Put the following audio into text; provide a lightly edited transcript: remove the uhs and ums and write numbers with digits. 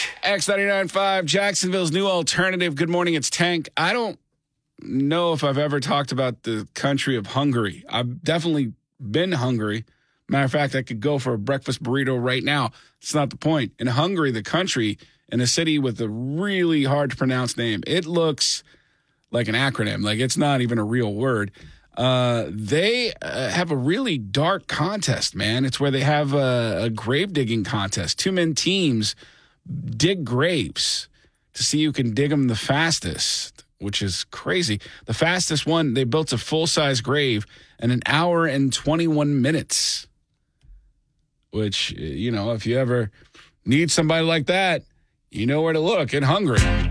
X99.5, Jacksonville's new alternative. Good morning, it's Tank. I don't know if I've ever talked about the country of Hungary. I've definitely been hungry. Matter of fact, I could go for a breakfast burrito right now. It's not the point. In Hungary, the country, in a city with a really hard to pronounce name, it looks like an acronym. Like it's not even a real word. They have a really dark contest, man. It's where they have a grave digging contest. 2-man teams dig graves to see who can dig them the fastest, which is crazy. The fastest one, they built a full-size grave in 1 hour and 21 minutes, which, if you ever need somebody like that, you know where to look in Hungary.